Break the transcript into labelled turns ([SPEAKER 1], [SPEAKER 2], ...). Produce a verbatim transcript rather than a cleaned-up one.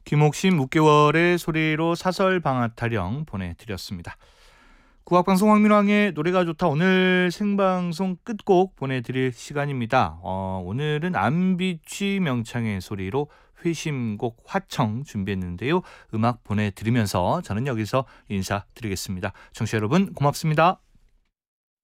[SPEAKER 1] 김옥신 육 개월의 소리로 사설 방앗 타령 보내드렸습니다. 국악방송 황민왕의 노래가 좋다. 오늘 생방송 끝곡 보내드릴 시간입니다. 어, 오늘은 안비취 명창의 소리로 회심곡 화청 준비했는데요. 음악 보내드리면서 저는 여기서 인사드리겠습니다. 청취자 여러분 고맙습니다.